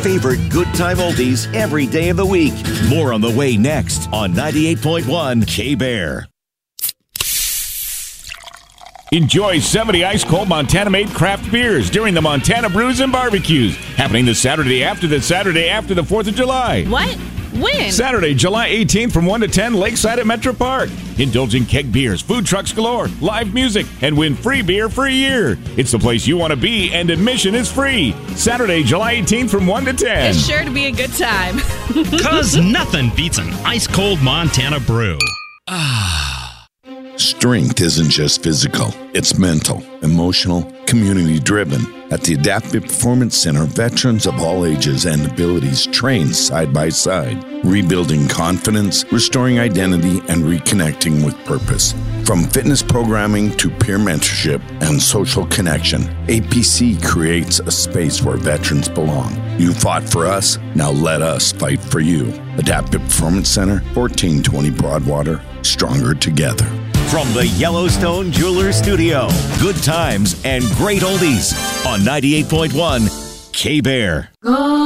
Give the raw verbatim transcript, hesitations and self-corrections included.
favorite good time oldies every day of the week. More on the way next on ninety-eight point one K-Bear. Enjoy seventy ice-cold Montana-made craft beers during the Montana Brews and Barbecues, happening the Saturday after the Saturday after the fourth of July. What? When? Saturday, July eighteenth from one to ten, Lakeside at Metro Park. Indulge in keg beers, food trucks galore, live music, and win free beer for a year. It's the place you want to be, and admission is free. Saturday, July eighteenth from one to ten. It's sure to be a good time. Because nothing beats an ice-cold Montana brew. Strength isn't just physical, it's mental, emotional, community-driven. At the Adaptive Performance Center, veterans of all ages and abilities train side by side, rebuilding confidence, restoring identity, and reconnecting with purpose. From fitness programming to peer mentorship and social connection, A P C creates a space where veterans belong. You fought for us, now let us fight for you. Adaptive Performance Center, fourteen twenty Broadwater, stronger together. From the Yellowstone Jewelers Studio, good times and great oldies on ninety-eight point one K-Bear.